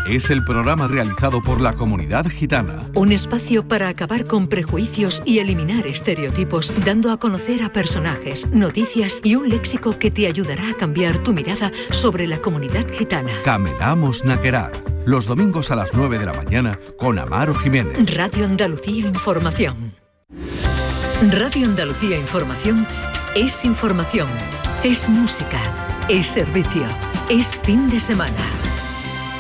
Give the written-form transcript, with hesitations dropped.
es el programa realizado por la Comunidad Gitana. Un espacio para acabar con prejuicios y eliminar estereotipos, dando a conocer a personajes, noticias y un léxico que te ayudará a cambiar tu mirada sobre la comunidad gitana. Kamedamos Nakerar, los domingos a las 9 de la mañana con Amaro Jiménez. Radio Andalucía Información. Radio Andalucía Información es información, es música, es servicio, es fin de semana.